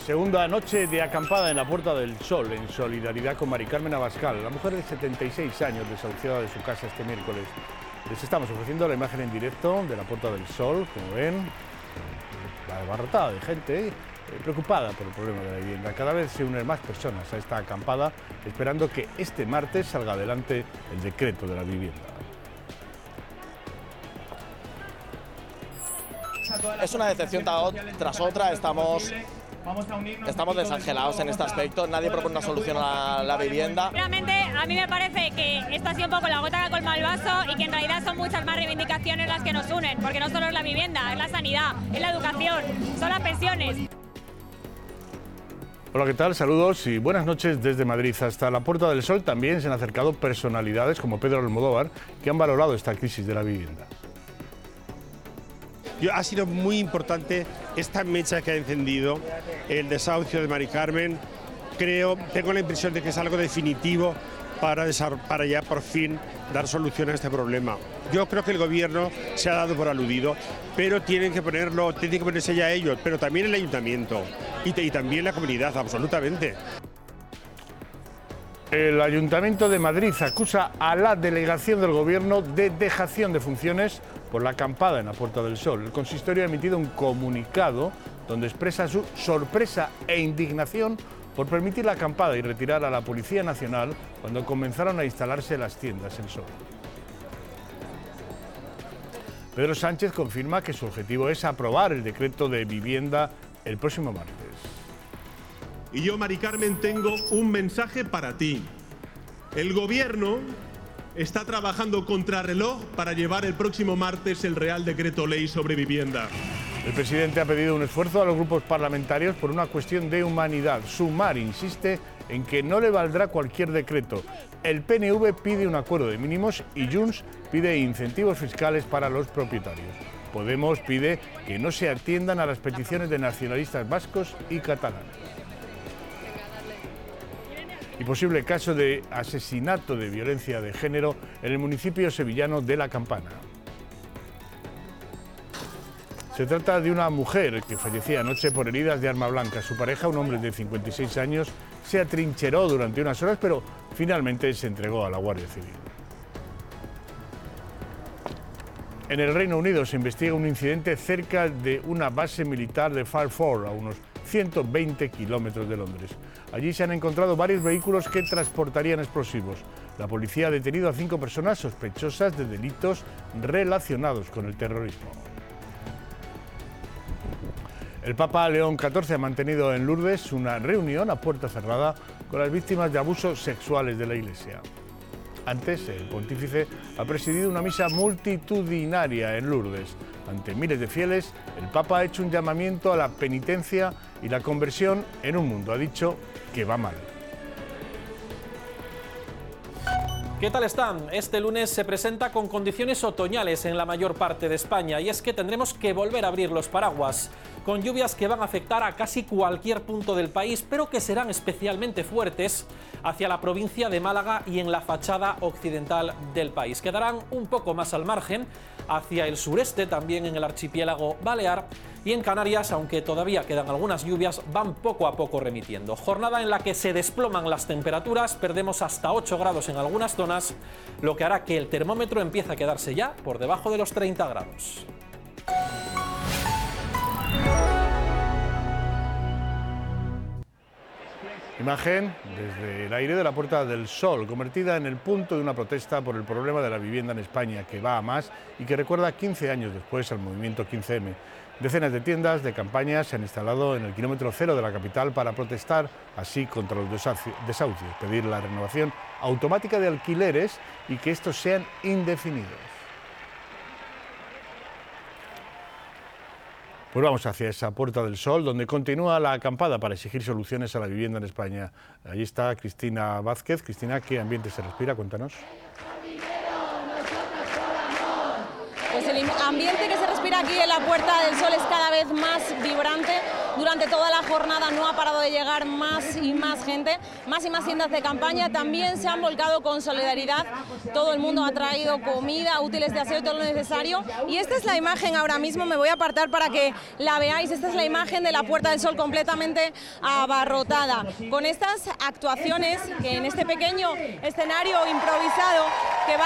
Segunda noche de acampada en la Puerta del Sol, en solidaridad con Mari Carmen Abascal, la mujer de 76 años desahuciada de su casa este miércoles. Les estamos ofreciendo la imagen en directo de la Puerta del Sol, como ven, la abarrotada de gente preocupada por el problema de la vivienda. Cada vez se unen más personas a esta acampada, esperando que este martes salga adelante el decreto de la vivienda. Es una decepción tras otra, estamos desangelados en este aspecto, nadie propone una solución a la vivienda. Realmente a mí me parece que esto ha sido un poco la gota que colma el vaso y que en realidad son muchas más reivindicaciones las que nos unen, porque no solo es la vivienda, es la sanidad, es la educación, son las pensiones. Hola, ¿qué tal? Saludos y buenas noches desde Madrid. Hasta la Puerta del Sol también se han acercado personalidades como Pedro Almodóvar, que han valorado esta crisis de la vivienda. Ha sido muy importante esta mecha que ha encendido el desahucio de Mari Carmen. Tengo la impresión de que es algo definitivo para ya por fin dar solución a este problema. Yo creo que el gobierno se ha dado por aludido, pero tienen que ponerse ya ellos, pero también el ayuntamiento y también la comunidad, absolutamente. El Ayuntamiento de Madrid acusa a la delegación del Gobierno de dejación de funciones por la acampada en la Puerta del Sol. El consistorio ha emitido un comunicado donde expresa su sorpresa e indignación por permitir la acampada y retirar a la Policía Nacional cuando comenzaron a instalarse las tiendas en Sol. Pedro Sánchez confirma que su objetivo es aprobar el decreto de vivienda el próximo martes. Y yo, Mari Carmen, tengo un mensaje para ti. El Gobierno está trabajando contrarreloj para llevar el próximo martes el Real Decreto Ley sobre vivienda. El presidente ha pedido un esfuerzo a los grupos parlamentarios por una cuestión de humanidad. Sumar insiste en que no le valdrá cualquier decreto. El PNV pide un acuerdo de mínimos y Junts pide incentivos fiscales para los propietarios. Podemos pide que no se atiendan a las peticiones de nacionalistas vascos y catalanes. Y posible caso de asesinato de violencia de género en el municipio sevillano de La Campana. Se trata de una mujer que fallecía anoche por heridas de arma blanca. Su pareja, un hombre de 56 años, se atrincheró durante unas horas, pero finalmente se entregó a la Guardia Civil. En el Reino Unido se investiga un incidente cerca de una base militar de Fairford, a unos 120 kilómetros de Londres. Allí se han encontrado varios vehículos que transportarían explosivos. La policía ha detenido a 5 personas sospechosas de delitos relacionados con el terrorismo. El Papa León XIV ha mantenido en Lourdes una reunión a puerta cerrada con las víctimas de abusos sexuales de la Iglesia. Antes, el pontífice ha presidido una misa multitudinaria en Lourdes. Ante miles de fieles, el Papa ha hecho un llamamiento a la penitencia y la conversión en un mundo, ha dicho, que va mal. ¿Qué tal están? Este lunes se presenta con condiciones otoñales en la mayor parte de España y es que tendremos que volver a abrir los paraguas, con lluvias que van a afectar a casi cualquier punto del país, pero que serán especialmente fuertes hacia la provincia de Málaga y en la fachada occidental del país. Quedarán un poco más al margen, hacia el sureste, también en el archipiélago balear, y en Canarias, aunque todavía quedan algunas lluvias, van poco a poco remitiendo. Jornada en la que se desploman las temperaturas, perdemos hasta 8 grados en algunas zonas, lo que hará que el termómetro empiece a quedarse ya por debajo de los 30 grados. Imagen desde el aire de la Puerta del Sol, convertida en el punto de una protesta por el problema de la vivienda en España, que va a más y que recuerda 15 años después al movimiento 15M. Decenas de tiendas de campaña se han instalado en el kilómetro cero de la capital para protestar así contra los desahucios, pedir la renovación automática de alquileres y que estos sean indefinidos. Pues vamos hacia esa Puerta del Sol, donde continúa la acampada para exigir soluciones a la vivienda en España. Allí está Cristina Vázquez. Cristina, ¿qué ambiente se respira? Cuéntanos. Pues el ambiente que se respira aquí en la Puerta del Sol es cada vez más vibrante. durante toda la jornada no ha parado de llegar más y más gente, más y más tiendas de campaña también se han volcado con solidaridad. Todo el mundo ha traído comida, útiles de aseo y todo lo necesario. Y esta es la imagen ahora mismo, me voy a apartar para que la veáis. Esta es la imagen de la Puerta del Sol completamente abarrotada. Con estas actuaciones, que en este pequeño escenario improvisado que va